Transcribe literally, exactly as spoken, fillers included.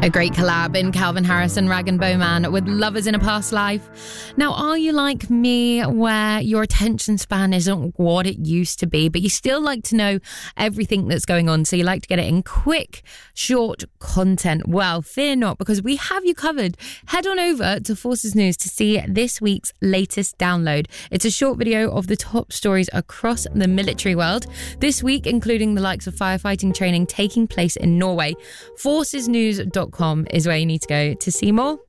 A great collab in Calvin Harris and Rag and Bowman with Lovers in a Past Life. Now, are you like me where your attention span isn't what it used to be, but you still like to know everything that's going on, so you like to get it in quick, short content? Well, fear not, because we have you covered. Head on over to Forces News to see this week's latest download. It's a short video of the top stories across the military world this week, including the likes of firefighting training taking place in Norway. forces news dot com is where you need to go to see more.